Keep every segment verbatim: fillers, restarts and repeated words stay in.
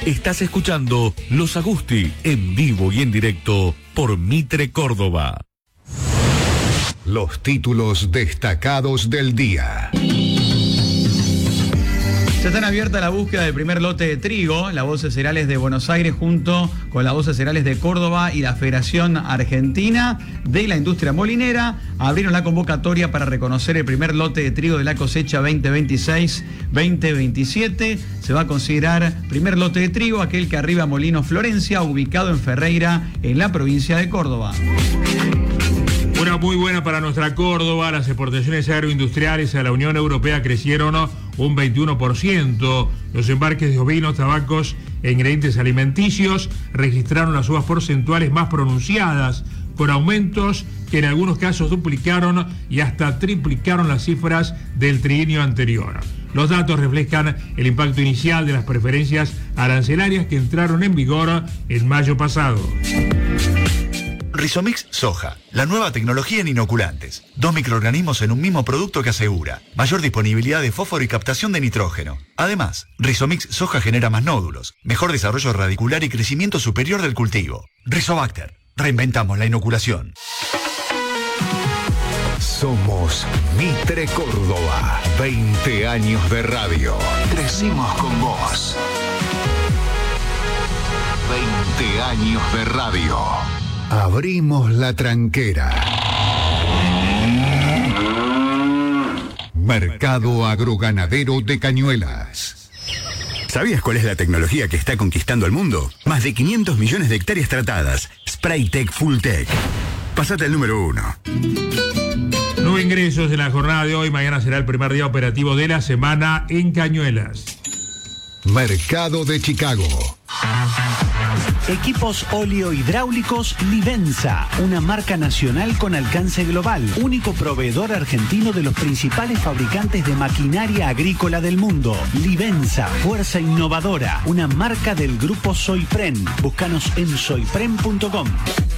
Estás escuchando Los Agusti en vivo y en directo por Mitre Córdoba. Los títulos destacados del día. Ya están abiertas la búsqueda del primer lote de trigo. La Bolsa de Cereales de Buenos Aires junto con la Bolsa de Cereales de Córdoba y la Federación Argentina de la Industria Molinera abrieron la convocatoria para reconocer el primer lote de trigo de la cosecha veinte veintiséis veinte veintisiete. Se va a considerar primer lote de trigo aquel que arriba Molino Florencia, ubicado en Ferreira, en la provincia de Córdoba. Una muy buena para nuestra Córdoba. Las exportaciones agroindustriales a la Unión Europea crecieron un veintiuno por ciento. Los embarques de ovinos, tabacos e ingredientes alimenticios registraron las subas porcentuales más pronunciadas, con aumentos que en algunos casos duplicaron y hasta triplicaron las cifras del trienio anterior. Los datos reflejan el impacto inicial de las preferencias arancelarias que entraron en vigor en mayo pasado. Rizomix Soja, la nueva tecnología en inoculantes. Dos microorganismos en un mismo producto que asegura mayor disponibilidad de fósforo y captación de nitrógeno. Además, Rizomix Soja genera más nódulos, mejor desarrollo radicular y crecimiento superior del cultivo. Rizobacter, reinventamos la inoculación. Somos Mitre Córdoba. veinte años de radio. Crecimos con vos. veinte años de radio. Abrimos la tranquera. Mercado Agroganadero de Cañuelas. ¿Sabías cuál es la tecnología que está conquistando el mundo? Más de quinientos millones de hectáreas tratadas. Spraytec Fulltech. Pasate al número uno. Nueve ingresos en la jornada de hoy. Mañana será el primer día operativo de la semana en Cañuelas. Mercado de Chicago. Equipos oleohidráulicos Livenza, una marca nacional con alcance global, único proveedor argentino de los principales fabricantes de maquinaria agrícola del mundo. Livenza, fuerza innovadora, una marca del grupo Soypren. Búscanos en soypren punto com.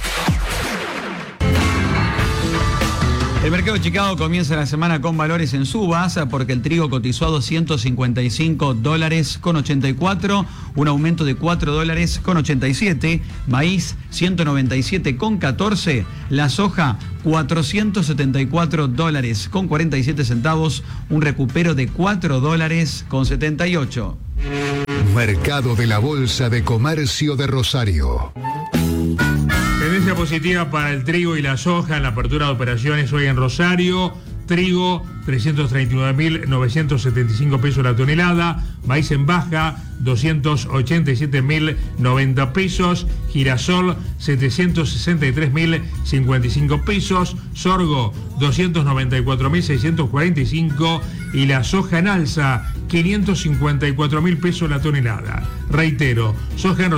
El mercado de Chicago comienza la semana con valores en subas porque el trigo cotizó a doscientos cincuenta y cinco dólares con ochenta y cuatro, un aumento de cuatro dólares con ochenta y siete, maíz ciento noventa y siete con catorce, la soja cuatrocientos setenta y cuatro dólares con cuarenta y siete centavos, un recupero de cuatro dólares con setenta y ocho. Mercado de la Bolsa de Comercio de Rosario. Tendencia positiva para el trigo y la soja en la apertura de operaciones hoy en Rosario. Trigo, trescientos treinta y nueve mil novecientos setenta y cinco pesos la tonelada. Maíz en baja, doscientos ochenta y siete mil noventa pesos. Girasol, setecientos sesenta y tres mil cincuenta y cinco pesos. Sorgo, doscientos noventa y cuatro mil seiscientos cuarenta y cinco. Y la soja en alza, quinientos cincuenta y cuatro mil pesos la tonelada. Reitero, soja en